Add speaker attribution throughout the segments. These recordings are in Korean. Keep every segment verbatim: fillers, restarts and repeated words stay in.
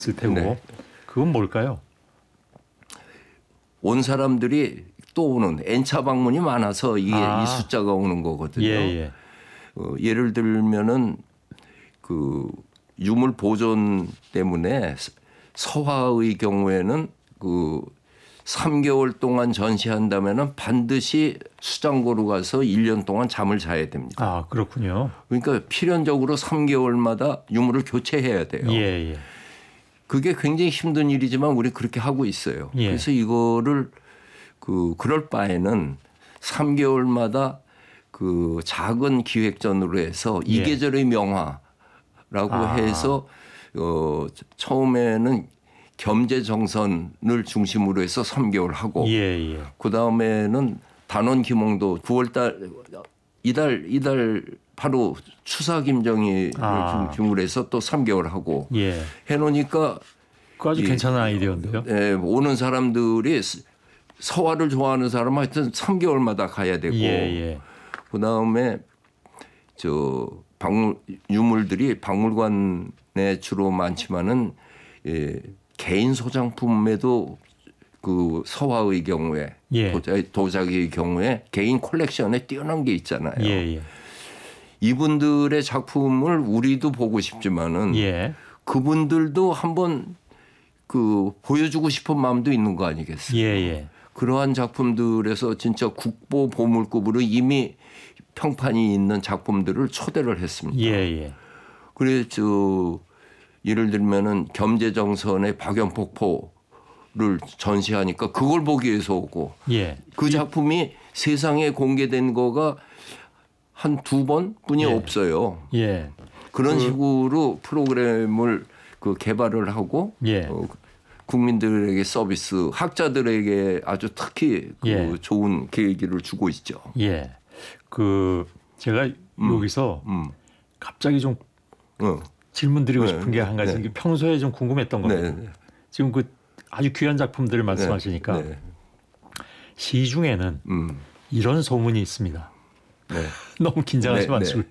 Speaker 1: 테고
Speaker 2: 네.
Speaker 1: 그건 뭘까요?
Speaker 2: 온 사람들이 또 오는 N차 방문이 많아서 이게
Speaker 1: 아.
Speaker 2: 이 숫자가 오는 거거든요.
Speaker 1: 예, 예.
Speaker 2: 어, 예를 들면은 그 유물 보존 때문에 서화의 경우에는 그 삼 개월 동안 전시한다면은 반드시 수장고로 가서 일 년 동안 잠을 자야 됩니다.
Speaker 1: 아, 그렇군요.
Speaker 2: 그러니까 필연적으로 삼 개월마다 유물을 교체해야 돼요.
Speaker 1: 예, 예.
Speaker 2: 그게 굉장히 힘든 일이지만 우리 그렇게 하고 있어요.
Speaker 1: 예.
Speaker 2: 그래서 이거를 그 그럴 바에는 삼 개월마다 그 작은 기획전으로 해서
Speaker 1: 예.
Speaker 2: 이 계절의 명화라고
Speaker 1: 아.
Speaker 2: 해서 어 처음에는 겸재정선을 중심으로 해서 삼 개월 하고
Speaker 1: 예, 예.
Speaker 2: 그다음에는 단원 김홍도 구월 달 이달 이달 바로 추사 김정희를
Speaker 1: 아.
Speaker 2: 중심으로 해서 또 삼 개월 하고
Speaker 1: 예.
Speaker 2: 해 놓으니까
Speaker 1: 그 아주
Speaker 2: 이-
Speaker 1: 괜찮은 아이디어인데요.
Speaker 2: 예, 오는 사람들이 서화를 좋아하는 사람은 하여튼 삼 개월마다 가야 되고
Speaker 1: 예, 예.
Speaker 2: 그다음에 저 박물 유물들이 박물관에 주로 많지만은 예, 개인 소장품에도 그 서화의 경우에
Speaker 1: 예.
Speaker 2: 도자, 도자기의 경우에 개인 콜렉션에 뛰어난 게 있잖아요.
Speaker 1: 예, 예.
Speaker 2: 이분들의 작품을 우리도 보고 싶지만은
Speaker 1: 예.
Speaker 2: 그분들도 한번 그 보여주고 싶은 마음도 있는 거 아니겠어요?
Speaker 1: 예, 예.
Speaker 2: 그러한 작품들에서 진짜 국보 보물급으로 이미 평판이 있는 작품들을 초대를 했습니다.
Speaker 1: 예, 예.
Speaker 2: 그래서 저 예를 들면은 겸재정선의 박연폭포를 전시하니까 그걸 보기 위해서 오고
Speaker 1: 예.
Speaker 2: 그 작품이 세상에 공개된 거가 한 두 번뿐이
Speaker 1: 예.
Speaker 2: 없어요.
Speaker 1: 예.
Speaker 2: 그런 식으로 프로그램을 그 개발을 하고
Speaker 1: 예.
Speaker 2: 어, 국민들에게 서비스, 학자들에게 아주 특히 그
Speaker 1: 예.
Speaker 2: 좋은 계기를 주고 있죠.
Speaker 1: 예. 그 제가 여기서
Speaker 2: 음.
Speaker 1: 갑자기 좀
Speaker 2: 어.
Speaker 1: 질문 드리고
Speaker 2: 네,
Speaker 1: 싶은 게 한 가지.
Speaker 2: 네.
Speaker 1: 이게 평소에 좀 궁금했던
Speaker 2: 네.
Speaker 1: 겁니다. 지금 그 아주 귀한 작품들을 말씀하시니까
Speaker 2: 네.
Speaker 1: 시중에는
Speaker 2: 음.
Speaker 1: 이런 소문이 있습니다.
Speaker 2: 네.
Speaker 1: 너무 긴장하지
Speaker 2: 네,
Speaker 1: 마시고.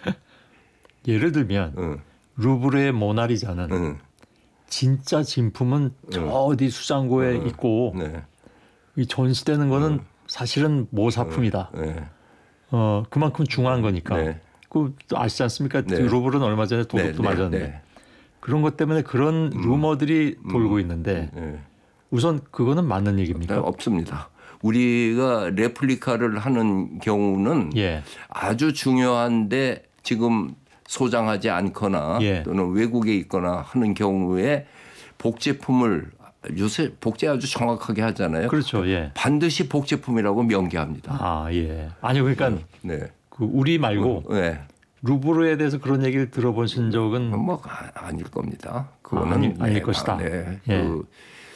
Speaker 1: 예를 들면
Speaker 2: 어.
Speaker 1: 루브르의 모나리자는
Speaker 2: 어.
Speaker 1: 진짜 진품은 저 어디 수장고에
Speaker 2: 어.
Speaker 1: 있고
Speaker 2: 네.
Speaker 1: 이 전시되는 거는 사실은 모사품이다.
Speaker 2: 네.
Speaker 1: 어, 그만큼 중요한 거니까.
Speaker 2: 네.
Speaker 1: 그 아시지 않습니까?
Speaker 2: 네.
Speaker 1: 루브르는 얼마 전에 도둑도
Speaker 2: 네, 네,
Speaker 1: 맞았는데
Speaker 2: 네.
Speaker 1: 그런 것 때문에 그런 루머들이 돌고 있는데
Speaker 2: 네.
Speaker 1: 우선 그거는 맞는
Speaker 2: 네,
Speaker 1: 얘기입니까?
Speaker 2: 없습니다. 우리가 레플리카를 하는 경우는
Speaker 1: 예,
Speaker 2: 아주 중요한데 지금 소장하지 않거나
Speaker 1: 예.
Speaker 2: 또는 외국에 있거나 하는 경우에 복제품을 요새 복제 아주 정확하게 하잖아요.
Speaker 1: 그렇죠. 예.
Speaker 2: 반드시 복제품이라고 명기합니다.
Speaker 1: 아, 예. 아니 그러니까
Speaker 2: 네.
Speaker 1: 그 우리 말고
Speaker 2: 네.
Speaker 1: 루브르에 대해서 그런 얘기를 들어보신 적은
Speaker 2: 뭐 아- 아닐 겁니다. 그거는
Speaker 1: 아, 아니- 아닐
Speaker 2: 네,
Speaker 1: 것이다.
Speaker 2: 네.
Speaker 1: 예.
Speaker 2: 그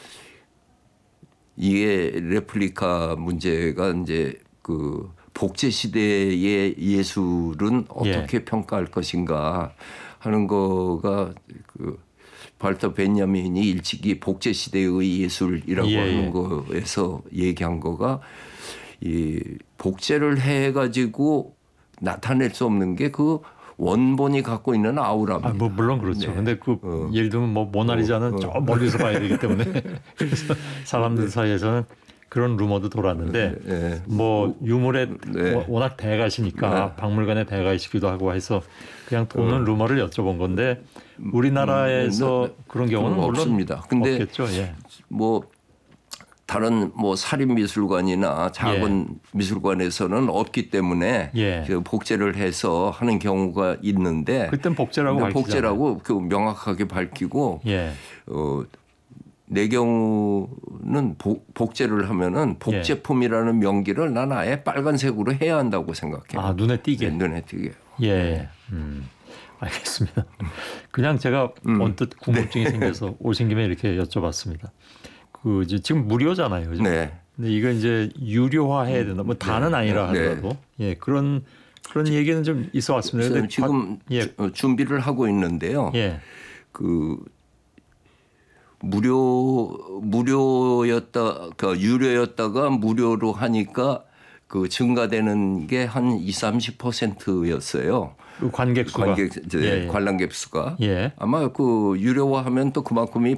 Speaker 2: 이게 레플리카 문제가 이제 그 복제 시대의 예술은 어떻게 평가할 것인가 하는 거가 그 발터 베냐민이 일찍이 복제 시대의 예술이라고
Speaker 1: 예,
Speaker 2: 하는
Speaker 1: 예.
Speaker 2: 거에서 얘기한 거가 이 복제를 해 가지고 나타낼 수 없는 게 그 원본이 갖고 있는 아우라입니다.
Speaker 1: 아, 뭐 물론 그렇죠.
Speaker 2: 네.
Speaker 1: 근데 그
Speaker 2: 어.
Speaker 1: 예를 들면 뭐 모나리자는
Speaker 2: 어, 어.
Speaker 1: 저 멀리서 봐야 되기 때문에 그래서 사람들 사이에서는 그런 루머도 돌았는데
Speaker 2: 네.
Speaker 1: 뭐 유물의
Speaker 2: 네.
Speaker 1: 워낙 대가시니까
Speaker 2: 네.
Speaker 1: 박물관의 대가이시기도 하고 해서 그냥 도는 루머를 여쭤본 건데 우리나라에서
Speaker 2: 네, 네.
Speaker 1: 그런 경우는
Speaker 2: 그런 거
Speaker 1: 물론
Speaker 2: 없습니다. 근데
Speaker 1: 없겠죠. 예.
Speaker 2: 뭐 다른 뭐 사립미술관이나 작은 미술관에서는 없기 때문에
Speaker 1: 예.
Speaker 2: 그 복제를 해서 하는 경우가 있는데
Speaker 1: 그땐 복제라고
Speaker 2: 근데
Speaker 1: 밝히잖아요.
Speaker 2: 복제라고 그 명확하게 밝히고
Speaker 1: 예.
Speaker 2: 어, 내 경우는 복, 복제를 하면은 복제품이라는 명기를 난 아예 빨간색으로 해야 한다고 생각해요.
Speaker 1: 아, 눈에 띄게.
Speaker 2: 네, 눈에 띄게.
Speaker 1: 예. 음. 알겠습니다. 그냥 제가 언뜻 궁금증이
Speaker 2: 네.
Speaker 1: 생겨서 오신 김에 이렇게 여쭤봤습니다. 그 이제 지금 무료잖아요. 그죠?
Speaker 2: 네.
Speaker 1: 근데 이거 이제 유료화해야 된다. 뭐 다는 아니라
Speaker 2: 네.
Speaker 1: 하더라도 예 그런 그런 얘기는 좀 있어 왔습니다. 근데
Speaker 2: 지금
Speaker 1: 예.
Speaker 2: 주- 준비를 하고 있는데요.
Speaker 1: 예.
Speaker 2: 그 무료 무료였다 그 유료였다가 무료로 하니까 그 증가되는 게 한 이십, 삼십 퍼센트였어요.
Speaker 1: 그 관객 수가
Speaker 2: 관객 이제
Speaker 1: 예, 예.
Speaker 2: 관람객 수가
Speaker 1: 예.
Speaker 2: 아마 그 유료화하면 또 그만큼이